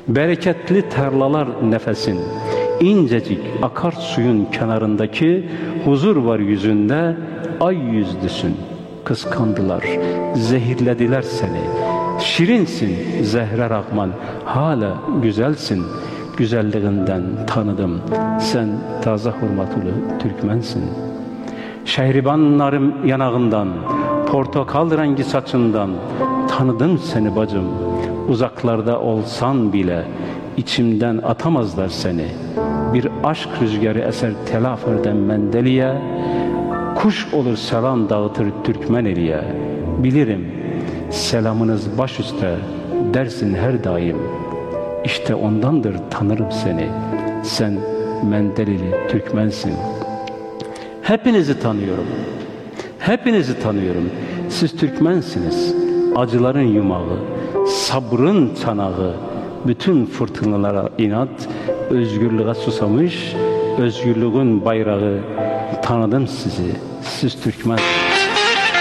Bereketli tarlalar nefesin, incecik akar suyun kenarındaki huzur var yüzünde, ay yüzlüsün. Kıskandılar, zehirlediler seni. Şirinsin Zehra Rahman, hala güzelsin. Güzelliğinden tanıdım, sen taze hurmatlı Türkmensin. Şehribanlarım yanağından, portakal rengi saçından tanıdım seni bacım. Uzaklarda olsan bile içimden atamazlar seni. Bir aşk rüzgarı eser telaferden Mendeli'ye, kuş olur selam dağıtır Türkmen eliye. Bilirim selamınız baş üstte dersin her daim. İşte ondandır tanırım seni, sen Mendelili Türkmensin. Hepinizi tanıyorum, hepinizi tanıyorum. Siz Türkmensiniz, acıların yumağı, sabrın çanağı. Bütün fırtınalara inat, özgürlüğe susamış, özgürlüğün bayrağı. Tanıdım sizi, siz Türkmensiniz.